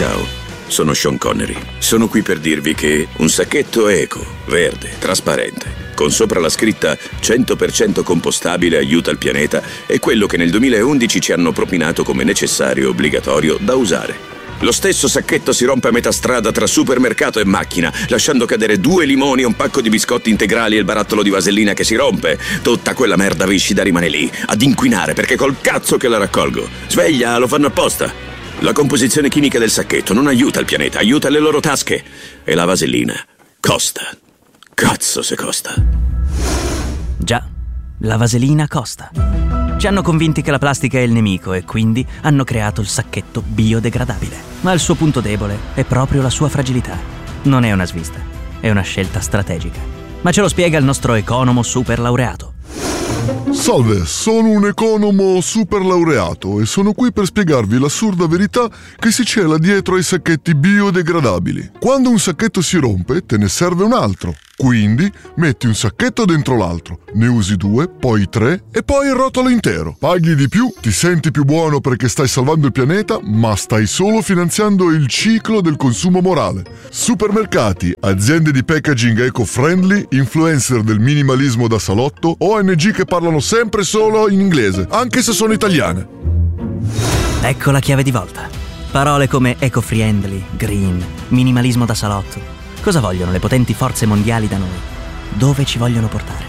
Ciao, sono Sean Connery. Sono qui per dirvi che un sacchetto eco, verde, trasparente, con sopra la scritta 100% compostabile aiuta il pianeta è quello che nel 2011 ci hanno propinato come necessario e obbligatorio da usare. Lo stesso sacchetto si rompe a metà strada tra supermercato e macchina, lasciando cadere 2 limoni, un pacco di biscotti integrali e il barattolo di vasellina che si rompe. Tutta quella merda viscida rimane lì, ad inquinare, perché col cazzo che la raccolgo. Sveglia, lo fanno apposta. La composizione chimica del sacchetto non aiuta il pianeta, aiuta le loro tasche. E la vasellina costa. Cazzo se costa. Già, la vaselina costa. Ci hanno convinti che la plastica è il nemico e quindi hanno creato il sacchetto biodegradabile. Ma il suo punto debole è proprio la sua fragilità. Non è una svista, è una scelta strategica. Ma ce lo spiega il nostro economo super laureato. Salve, sono un economo super laureato e sono qui per spiegarvi l'assurda verità che si cela dietro ai sacchetti biodegradabili. Quando un sacchetto si rompe, te ne serve un altro. Quindi metti un sacchetto dentro l'altro, ne usi 2, poi 3 e poi il rotolo intero. Paghi di più, ti senti più buono perché stai salvando il pianeta, ma stai solo finanziando il ciclo del consumo morale. Supermercati, aziende di packaging eco-friendly, influencer del minimalismo da salotto, ONG che parlano sempre solo in inglese, anche se sono italiane. Ecco la chiave di volta. Parole come eco-friendly, green, minimalismo da salotto. Cosa vogliono le potenti forze mondiali da noi? Dove ci vogliono portare?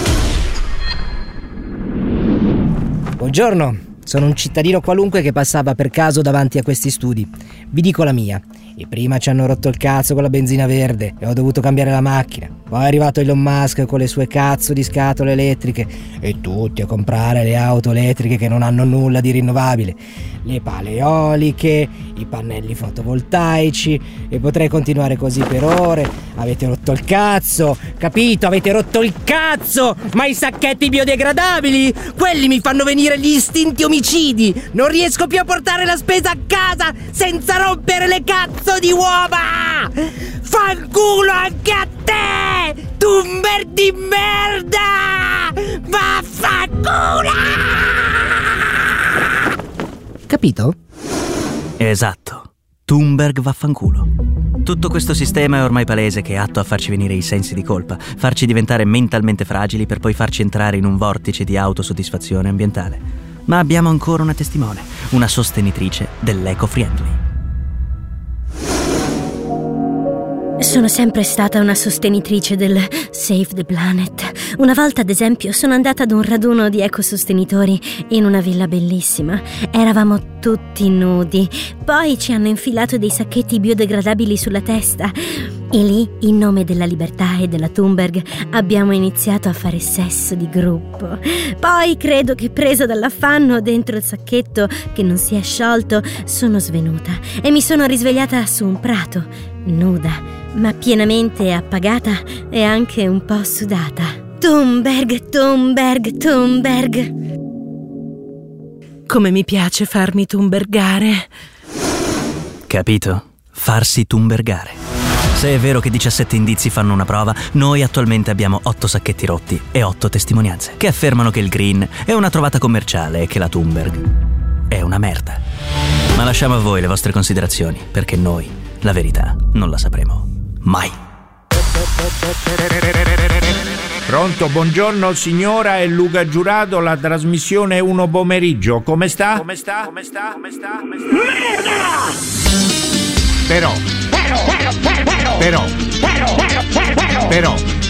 Buongiorno, sono un cittadino qualunque che passava per caso davanti a questi studi. Vi dico la mia. E prima ci hanno rotto il cazzo con la benzina verde e ho dovuto cambiare la macchina. Poi è arrivato Elon Musk con le sue cazzo di scatole elettriche e tutti a comprare le auto elettriche che non hanno nulla di rinnovabile, le pale eoliche, i pannelli fotovoltaici e potrei continuare così per ore. Avete rotto il cazzo, capito? Avete rotto il cazzo! Ma i sacchetti biodegradabili, quelli mi fanno venire gli istinti omicidi. Non riesco più a portare la spesa a casa senza rompere le cazzo di uova! Fanculo anche a te! Tumber di merda! Vaffanculo! Capito? Esatto. Thunberg vaffanculo. Tutto questo sistema è ormai palese che è atto a farci venire i sensi di colpa, farci diventare mentalmente fragili per poi farci entrare in un vortice di autosoddisfazione ambientale. Ma abbiamo ancora una testimone, una sostenitrice dell'eco-friendly. Sono sempre stata una sostenitrice del Save the Planet. Una volta, ad esempio, sono andata ad un raduno di ecosostenitori in una villa bellissima. Eravamo tutti nudi. Poi ci hanno infilato dei sacchetti biodegradabili sulla testa. E lì, in nome della libertà e della Thunberg, abbiamo iniziato a fare sesso di gruppo. Poi, credo che presa dall'affanno dentro il sacchetto che non si è sciolto, sono svenuta e mi sono risvegliata su un prato, nuda, ma pienamente appagata e anche un po' sudata. Thunberg, Thunberg, Thunberg. Come mi piace farmi thunbergare. Capito? Farsi thunbergare. Se è vero che 17 indizi fanno una prova, noi attualmente abbiamo 8 sacchetti rotti e 8 testimonianze che affermano che il green è una trovata commerciale e che la Thunberg è una merda. Ma lasciamo a voi le vostre considerazioni, perché noi la verità non la sapremo mai. Pronto, buongiorno signora, è Luca Giurato, la trasmissione 1 pomeriggio. Come sta? Merda! Però